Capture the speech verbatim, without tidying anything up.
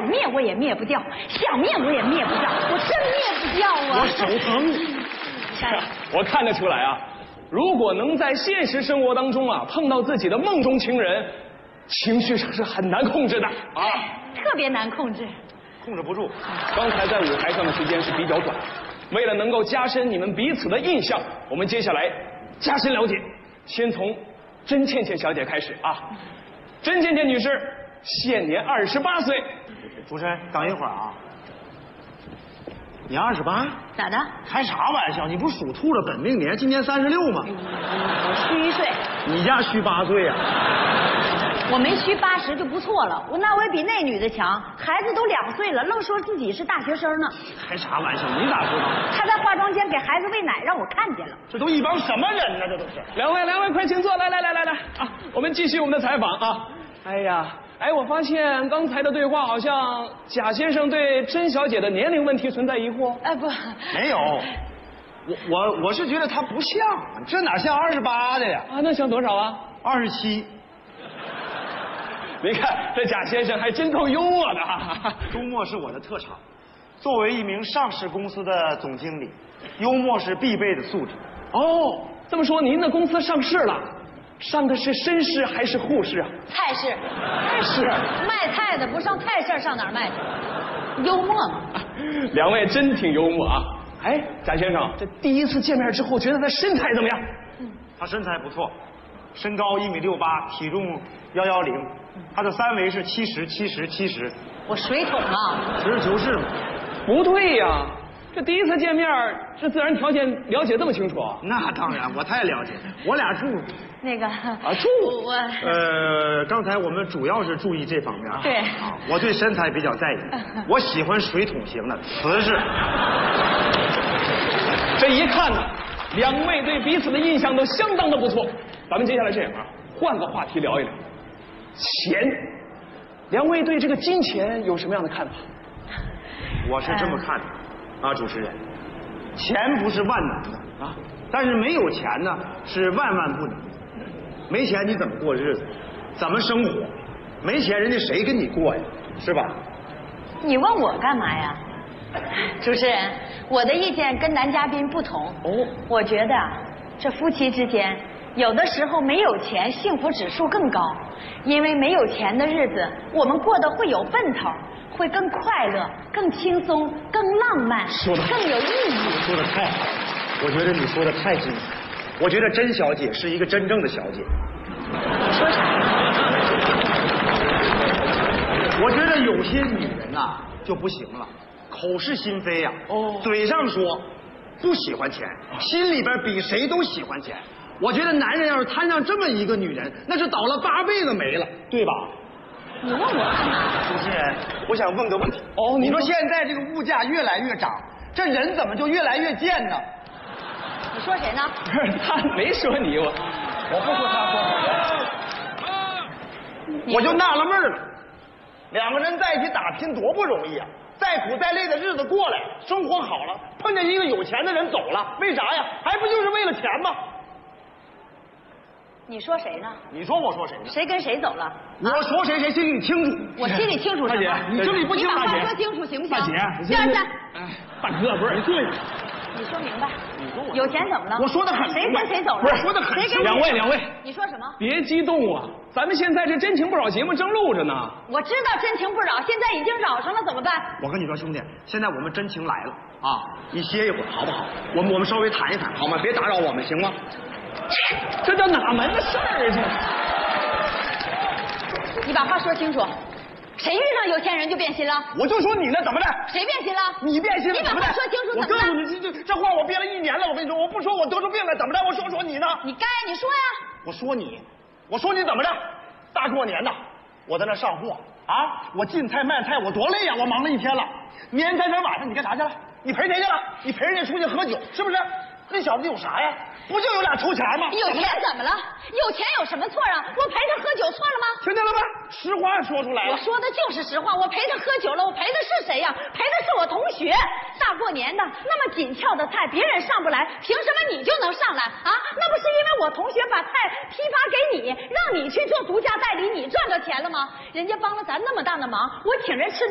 想灭我也灭不掉，想灭我也灭不掉，我真灭不掉啊！ 我手疼。我看得出来啊，如果能在现实生活当中啊碰到自己的梦中情人，情绪上是很难控制的啊， 特别难控制， 控制不住。刚才在舞台上的时间是比较短，为了能够加深你们彼此的印象，我们接下来加深了解，先从甄倩倩小姐开始啊。甄倩倩女士现年二十八岁。 主持人，等一会儿啊。你二十八？ 咋的？ 开啥玩笑？你不是属兔的本命年，今年三十六吗？ 我虚一岁。 你家虚八岁呀、 啊？我没虚八十就不错了，我那我也比那女的强。孩子都两岁了，愣说自己是大学生呢。 开啥玩笑？你咋知道？ 他在化妆间给孩子喂奶，让我看见了。 这都一帮什么人呢？这都是。 两位，两位，快请坐，来来来来来啊！我们继续我们的采访啊！哎呀。哎，我发现刚才的对话好像贾先生对甄小姐的年龄问题存在疑惑。 哎，不， 没有，我我我是觉得她不像，这哪像二十八的呀？ 啊，那像多少啊？ 二十七。 你看这贾先生还真够幽默的哈。 幽默是我的特长，作为一名上市公司的总经理，幽默是必备的素质。 哦，这么说您的公司上市了？上的是绅士还是护士啊？ 菜市， 菜市卖菜的不上菜市上哪儿卖去？幽默嘛。 两位真挺幽默啊！哎，贾先生，这第一次见面之后，觉得他身材怎么样？ 嗯，他身材不错，身高一米六八，体重幺幺零，他的三围是七十七十七十。 我水桶啊！ 实事求是嘛。 不对呀。这第一次见面，这自然条件了解这么清楚啊？ 那当然，我太了解。我俩住那个啊住我呃，刚才我们主要是注意这方面。 对啊，我对身材比较在意，我喜欢水桶型的瓷实。 这一看呢，两位对彼此的印象都相当的不错。咱们接下来这样啊，换个话题聊一聊钱。两位对这个金钱有什么样的看法？ 我是这么看的。啊，主持人，钱不是万能的啊，但是没有钱呢是万万不能。没钱你怎么过日子？怎么生活？没钱人家谁跟你过呀？是吧？ 你问我干嘛呀？主持人，我的意见跟男嘉宾不同。哦，我觉得这夫妻之间有的时候没有钱，幸福指数更高，因为没有钱的日子，我们过得会有奔头。会更快乐、更轻松、更浪漫，更有意义。 说的太好，我觉得你说的太精彩。我觉得甄小姐是一个真正的小姐。 你说啥呀？ 我觉得有些女人呐、啊、就不行了，口是心非呀、啊。哦。嘴上说不喜欢钱，心里边比谁都喜欢钱。我觉得男人要是摊上这么一个女人，那是倒了八辈子霉了，对吧？ 你问我干嘛？ 主持人，我想问个问题。哦，你说现在这个物价越来越涨，这人怎么就越来越贱呢？ 你说谁呢？ 不是，他没说你，我我不说他说我，我就纳了闷了。两个人在一起打拼多不容易啊！再苦再累的日子过来，生活好了，碰见一个有钱的人走了，为啥呀？还不就是为了钱吗？ 你说谁呢？ 你说我说谁呢？ 谁跟谁走了？ 我说谁谁心里清楚。 我心里清楚什么？ 大姐，你心里不清楚。 你把话说清楚行不行？ 大姐， 站站。 哎，大哥，不是你坐下。 你说明白。有钱怎么了？ 我说的很。 谁跟谁走了？ 不是说的很。 谁跟两位两位。 你说什么？ 别激动啊，咱们现在这真情不扰节目正录着呢。 我知道真情不扰，现在已经扰上了，怎么办？ 我跟你说，兄弟，现在我们真情来了啊！你歇一会儿好不好？我们我们稍微谈一谈好吗？别打扰我们，行吗？ 这叫哪门子事儿？ 这你把话说清楚，谁遇上有钱人就变心了？ 我就说你呢，怎么的？ 谁变心了？ 你变心了？ 你把话说清楚， 我告诉你，这这这话我憋了一年了，我跟你说，我不说我得出病来，怎么着？我说说你呢？ 你该你说呀。 我说你，我说你怎么着？大过年的，我在那上货啊，我进菜卖菜，我多累呀！我忙了一天了，年三十晚上你干啥去了？你陪谁去了？你陪人家出去喝酒，是不是？那小子有啥呀？不就有俩臭钱吗？ 有钱怎么了？有钱有什么错啊？我陪他喝酒错了吗？ 听见了吧？实话说出来了。 我说的就是实话。我陪他喝酒了，我陪的是谁呀？陪的是我同学。大过年的，那么紧俏的菜，别人上不来，凭什么你就能上来啊？那不是因为我同学把菜批发给你，让你去做独家代理，你赚到钱了吗？人家帮了咱那么大的忙，我请人吃。